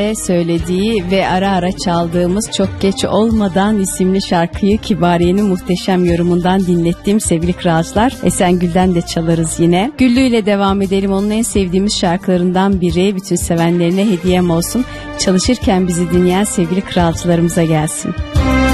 söylediği ve ara ara çaldığımız Çok Geç Olmadan isimli şarkıyı Kibariye'nin muhteşem yorumundan dinlettim sevgili kralcılar. Esengül'den de çalarız yine. Güllü ile devam edelim. Onun en sevdiğimiz şarkılarından biri. Bütün sevenlerine hediyem olsun. Çalışırken bizi dinleyen sevgili kralcılarımıza gelsin.